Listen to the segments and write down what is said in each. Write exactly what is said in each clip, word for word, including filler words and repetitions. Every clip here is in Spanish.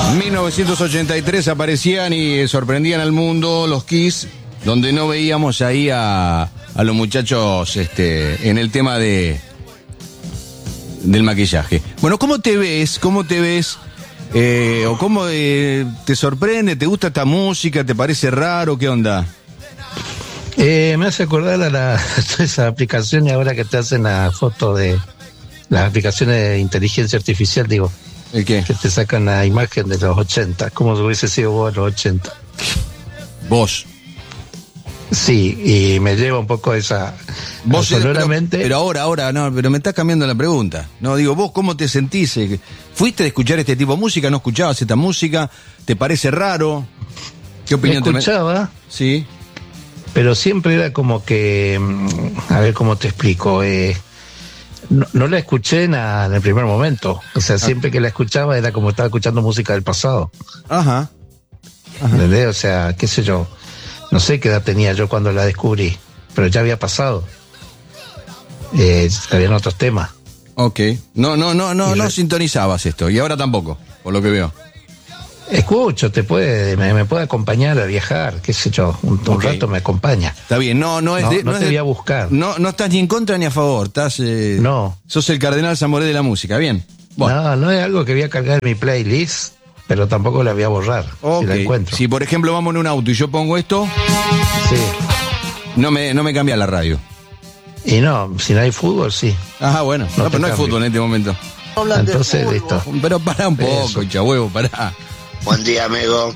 mil novecientos ochenta y tres aparecían y sorprendían al mundo los Kiss, donde no veíamos ahí a, a los muchachos este, en el tema de del maquillaje. Bueno, ¿cómo te ves? ¿Cómo te ves? Eh, ¿O cómo eh, te sorprende? ¿Te gusta esta música? ¿Te parece raro? ¿Qué onda? Eh, me hace acordar a la, esa aplicación y ahora que te hacen la foto de las aplicaciones de inteligencia artificial, digo. ¿El qué? Que te sacan la imagen de los ochenta, como si hubiese sido vos en los ochenta. ¿Vos? Sí, y me lleva un poco a esa... Vos sonoramente... Pero, pero ahora, ahora, no, pero me estás cambiando la pregunta. No, digo, ¿vos cómo te sentís? ¿Fuiste a escuchar este tipo de música? ¿No escuchabas esta música? ¿Te parece raro? ¿Qué opinión te escuchaba, te Sí. Pero siempre era como que... A ver cómo te explico... Eh, No, no la escuché en, a, en el primer momento. O sea, siempre que la escuchaba era como estaba escuchando música del pasado. Ajá. Ajá. ¿Entendés? O sea, qué sé yo. No sé qué edad tenía yo cuando la descubrí, pero ya había pasado. Eh, habían otros temas. Ok. No, no, no, no, no sintonizabas esto. Y ahora tampoco, por lo que veo. Escucho, te puede, me, me puede acompañar a viajar, qué sé yo, un, un okay. rato me acompaña. Está bien, no, no es no, de, no, no te es voy de, a buscar. No, no estás ni en contra ni a favor, estás eh, no. Sos el cardenal Zamoré de la música, bien. Bueno. No, no es algo que voy a cargar en mi playlist, pero tampoco la voy a borrar, okay. si la encuentro. Si por ejemplo vamos en un auto y yo pongo esto, sí. No me, no me cambia la radio. Y no, si no hay fútbol, sí. Ajá, bueno, no, no pero no hay fútbol en este momento. Entonces, listo. Pero pará un poco, chahuevo, pará. Buen día, amigo.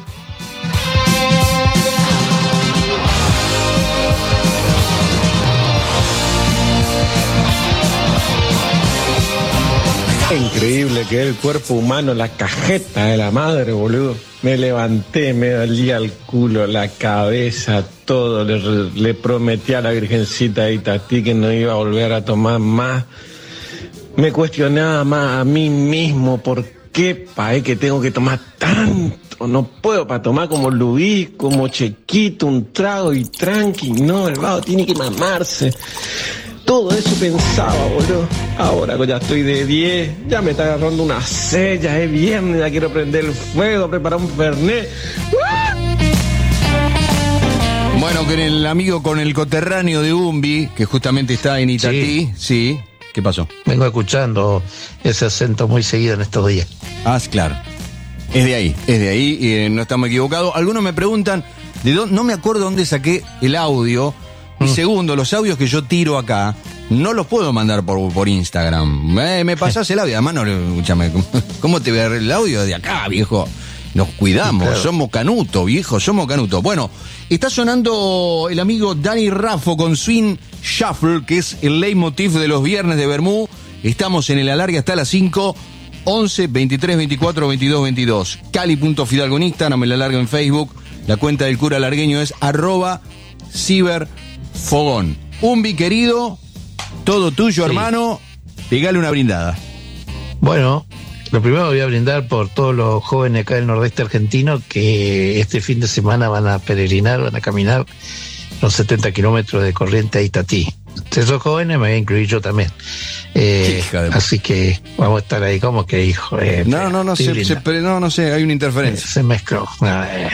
Increíble que es el cuerpo humano, la cajeta de la madre, boludo. Me levanté, me dolía el culo, la cabeza, todo. Le, le prometí a la Virgencita de Itatí que no iba a volver a tomar más. Me cuestionaba más a mí mismo por qué, pa, que tengo que tomar tanto. No puedo para tomar como Luis, como Chequito, un trago y tranqui. No, el vago tiene que mamarse. Todo eso pensaba, boludo. Ahora que ya estoy de diez, ya me está agarrando una sed, ya es viernes, ya quiero prender el fuego, preparar un fernet. Bueno, con el amigo, con el coterráneo de Umbi, que justamente está en Itatí, sí. sí. ¿Qué pasó? Vengo escuchando ese acento muy seguido en estos días. Ah, claro. Es de ahí, es de ahí, y eh, no estamos equivocados. Algunos me preguntan, de dónde, no me acuerdo dónde saqué el audio. Y mm. segundo, los audios que yo tiro acá, no los puedo mandar por, por Instagram. Me, me pasás el audio, además, no, escúchame, ¿cómo te voy a dar el audio de acá, viejo? Nos cuidamos, sí, claro. Somos canuto, viejo, somos canuto. Bueno, está sonando el amigo Dani Raffo con Swing Shuffle, que es el leitmotiv de los viernes de Bermú. Estamos en el alargue hasta las cinco, once, veintitrés, veinticuatro, veintidós, veintidós. Cali.fidalgo en Instagram, el alargue en Facebook. La cuenta del cura alargueño es arroba ciberfogón. Umbi, querido, todo tuyo, sí. Hermano. Pegale una brindada. Bueno, lo primero voy a brindar por todos los jóvenes acá del nordeste argentino que este fin de semana van a peregrinar, van a caminar los setenta kilómetros de Corrientes a Itatí. Si esos jóvenes me voy a incluir yo también. Eh, así que vamos a estar ahí como que hijo. Eh, no, no, no, se, se, no, no sé, hay una interferencia. Eh, se mezcló. A ver.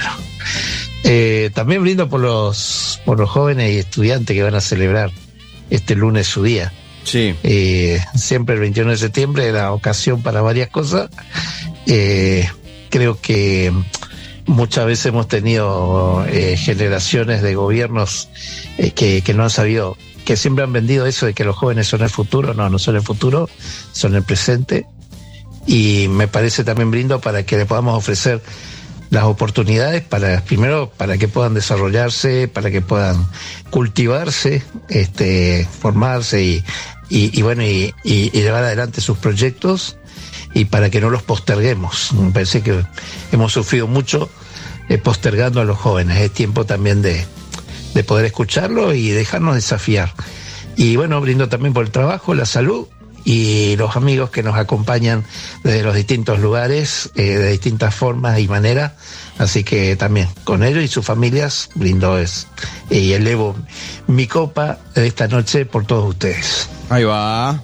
Eh, también brindo por los, por los jóvenes y estudiantes que van a celebrar este lunes su día. Sí. Eh, siempre el veintiuno de septiembre es la ocasión para varias cosas. Eh, creo que muchas veces hemos tenido eh, generaciones de gobiernos eh, que, que no han sabido, que siempre han vendido eso de que los jóvenes son el futuro. No, no son el futuro, son el presente. Y me parece también brindo para que le podamos ofrecer las oportunidades para, primero, para que puedan desarrollarse, para que puedan cultivarse, este, formarse y, y, y bueno, y, y, y llevar adelante sus proyectos, y para que no los posterguemos. Me parece que hemos sufrido mucho eh, postergando a los jóvenes. Es tiempo también de, de poder escucharlo y dejarnos desafiar. Y bueno, brindo también por el trabajo, la salud y los amigos que nos acompañan desde los distintos lugares, eh, de distintas formas y maneras. Así que también con ellos y sus familias brindo es, y elevo mi copa de esta noche por todos ustedes. Ahí va.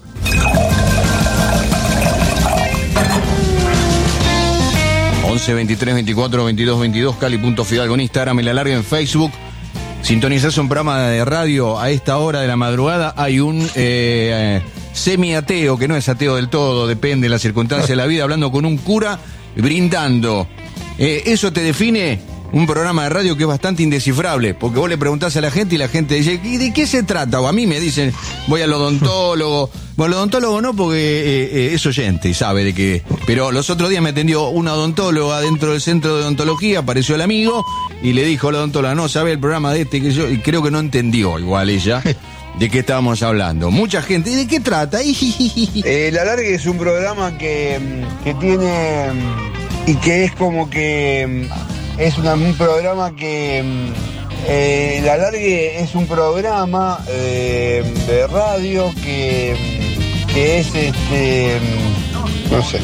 once, veintitrés, veinticuatro, veintidós, veintidós, Cali.Fidalgo en Instagram, El Alargue en Facebook. Sintonizás un programa de radio a esta hora de la madrugada. Hay un eh, semi-ateo, que no es ateo del todo, depende de la circunstancia de la vida, hablando con un cura, brindando. Eh, eso te define un programa de radio que es bastante indescifrable, porque vos le preguntás a la gente y la gente dice, ¿de qué se trata? O a mí me dicen, voy al odontólogo. Bueno, el odontólogo no, porque eh, eh, es oyente y sabe de qué. Pero los otros días me atendió una odontóloga dentro del centro de odontología, apareció el amigo y le dijo a la odontóloga, no, sabe el programa de este que yo, y creo que no entendió igual ella de qué estábamos hablando. Mucha gente, ¿y de qué trata? El Alargue es un programa que, que tiene y que es como que es una, un programa que eh, El Alargue es un programa eh, de radio que, que es este no sé.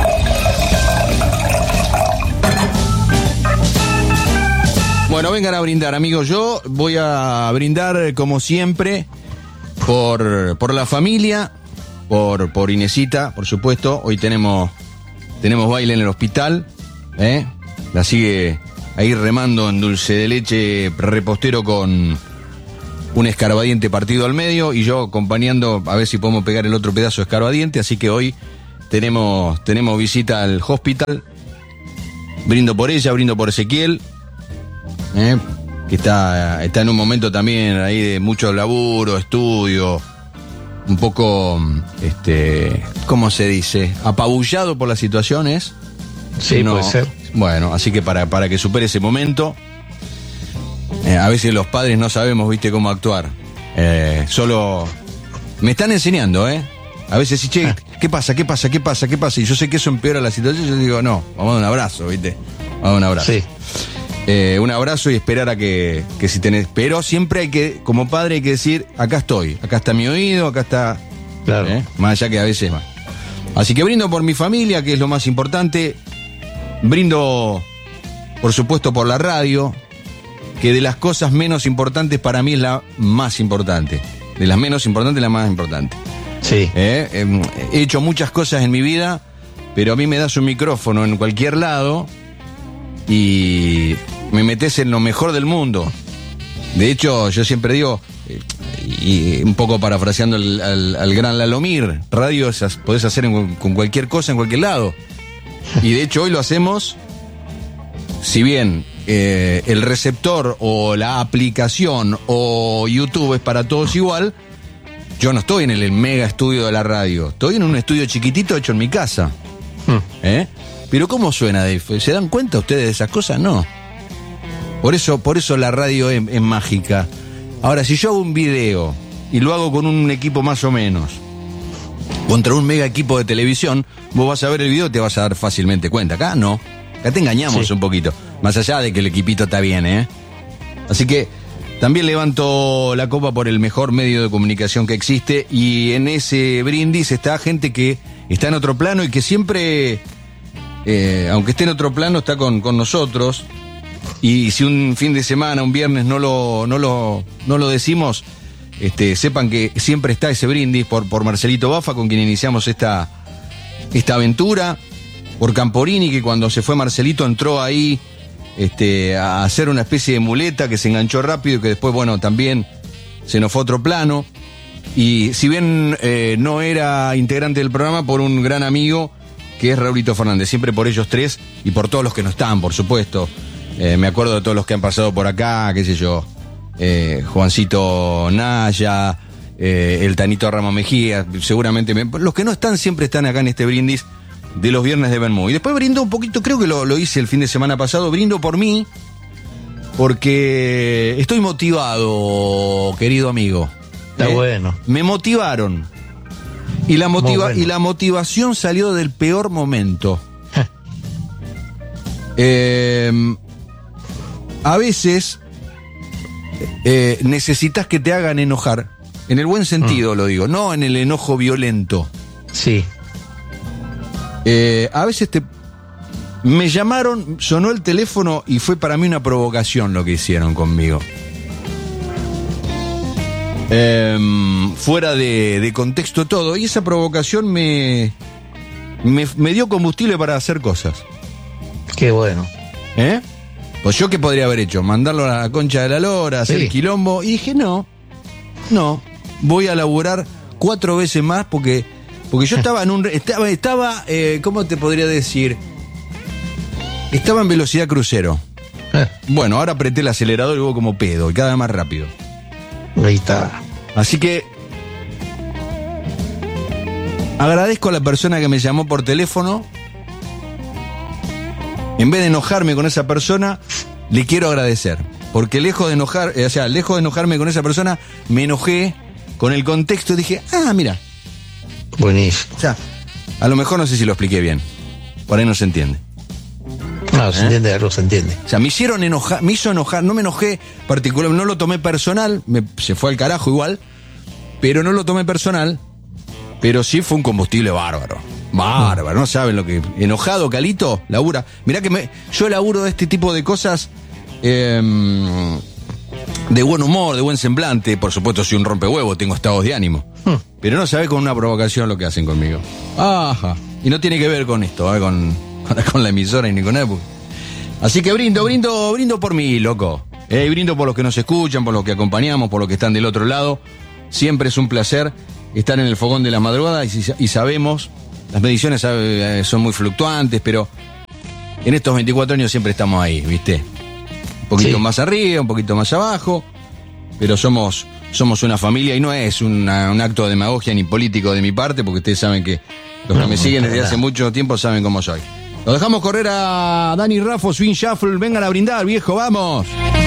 Bueno, vengan a brindar, amigos. Yo voy a brindar como siempre por, por la familia, por, por Inesita, por supuesto. Hoy tenemos, tenemos baile en el hospital, ¿eh? La sigue ahí remando en dulce de leche repostero con un escarbadiente partido al medio y yo acompañando a ver si podemos pegar el otro pedazo de escarbadiente. Así que hoy tenemos, tenemos visita al hospital. Brindo por ella, brindo por Ezequiel, ¿eh? que está, está en un momento también ahí de mucho laburo, estudio, un poco, este, ¿cómo se dice? Apabullado por las situaciones. Sí, no, puede ser. Bueno, así que para, para que supere ese momento, eh, a veces los padres no sabemos, viste, cómo actuar. Eh, solo me están enseñando, ¿eh? A veces sí, che, ¿qué pasa? ¿Qué pasa? ¿Qué pasa? ¿Qué pasa? Y yo sé que eso empeora la situación, yo digo, no, vamos a dar un abrazo, viste. Vamos a dar un abrazo. Sí. Eh, un abrazo y esperar a que, que si tenés. Pero siempre hay que, como padre, hay que decir, acá estoy, acá está mi oído, acá está. Claro. ¿eh? Más allá que a veces más. Así que brindo por mi familia, que es lo más importante. Brindo, por supuesto, por la radio, que de las cosas menos importantes para mí es la más importante. De las menos importantes, la más importante. Sí. Eh, eh, he hecho muchas cosas en mi vida, pero a mí me das un micrófono en cualquier lado y me metes en lo mejor del mundo. De hecho, yo siempre digo, eh, y un poco parafraseando al, al, al gran Lalomir, radio esas podés hacer en, con cualquier cosa en cualquier lado. Y de hecho hoy lo hacemos, si bien eh, el receptor o la aplicación o YouTube es para todos igual, yo no estoy en el, el mega estudio de la radio, estoy en un estudio chiquitito hecho en mi casa. ¿Eh? Pero ¿cómo suena, Dave? ¿Se dan cuenta ustedes de esas cosas? No. Por eso, por eso la radio es, es mágica. Ahora, si yo hago un video y lo hago con un equipo más o menos, contra un mega equipo de televisión, vos vas a ver el video y te vas a dar fácilmente cuenta. Acá no. Acá te engañamos sí. un poquito. Más allá de que el equipito está bien, ¿eh? Así que también levanto la copa por el mejor medio de comunicación que existe y en ese brindis está gente que está en otro plano y que siempre, eh, aunque esté en otro plano, está con, con nosotros. Y si un fin de semana, un viernes no lo, no lo, no lo decimos, este, sepan que siempre está ese brindis por, por Marcelito Bafa, con quien iniciamos esta, esta aventura, por Camporini, que cuando se fue Marcelito entró ahí este, a hacer una especie de muleta que se enganchó rápido y que después, bueno, también se nos fue a otro plano. Y si bien eh, no era integrante del programa, por un gran amigo que es Raulito Fernández, siempre por ellos tres y por todos los que no están, por supuesto. Eh, me acuerdo de todos los que han pasado por acá, qué sé yo, eh, Juancito Naya, eh, el Tanito Ramos Mejía, seguramente, me, los que no están siempre están acá en este brindis de los viernes de Benmú. Y después brindo un poquito, creo que lo, lo hice el fin de semana pasado, brindo por mí, porque estoy motivado, querido amigo. Está ¿Eh? bueno. Me motivaron. Y la, motiva bueno. y la motivación salió del peor momento. eh, a veces eh, necesitas que te hagan enojar. En el buen sentido mm. lo digo, no en el enojo violento. Sí. Eh, a veces te... Me llamaron, sonó el teléfono y fue para mí una provocación lo que hicieron conmigo. Eh, fuera de, de contexto todo, y esa provocación me, me, me dio combustible para hacer cosas. Qué bueno. ¿Eh? Pues yo qué podría haber hecho, mandarlo a la concha de la lora, hacer Sí. quilombo, y dije no, no, voy a laburar cuatro veces más porque, porque yo estaba en un, estaba, estaba, eh, ¿cómo te podría decir? Estaba en velocidad crucero. Eh, Bueno, ahora apreté el acelerador y voy como pedo, y cada vez más rápido. ahí está. Así que agradezco a la persona que me llamó por teléfono. En vez de enojarme con esa persona, le quiero agradecer. Porque lejos de enojar, eh, o sea, lejos de enojarme con esa persona, me enojé con el contexto y dije, ah, mira. Buenísimo. O sea, a lo mejor no sé si lo expliqué bien. Por ahí no se entiende. No, se ¿Eh? entiende, algo se entiende. O sea, me hicieron enojar, me hizo enojar, no me enojé particular, no lo tomé personal, me, se fue al carajo igual, pero no lo tomé personal, pero sí fue un combustible bárbaro. Bárbaro, no saben lo que... Enojado, Calito, labura. Mirá que me, yo laburo de este tipo de cosas eh, de buen humor, de buen semblante. Por supuesto soy un rompehuevo, tengo estados de ánimo. Hmm. Pero no sabés con una provocación lo que hacen conmigo. Ajá. Y no tiene que ver con esto, ¿eh? con, con la emisora y ni con Apple. Así que brindo, brindo, brindo por mí, loco. Eh, brindo por los que nos escuchan, por los que acompañamos, por los que están del otro lado. Siempre es un placer estar en el fogón de la madrugada y, y sabemos... Las mediciones eh, son muy fluctuantes, pero en estos veinticuatro años siempre estamos ahí, ¿viste? Un poquito Sí. más arriba, un poquito más abajo, pero somos, somos una familia y no es una, un acto de demagogia ni político de mi parte, porque ustedes saben que los que No, me siguen para desde hace nada. mucho tiempo saben cómo soy. Lo dejamos correr a Dani Raffo, Swing Shuffle, vengan a brindar, viejo, vamos.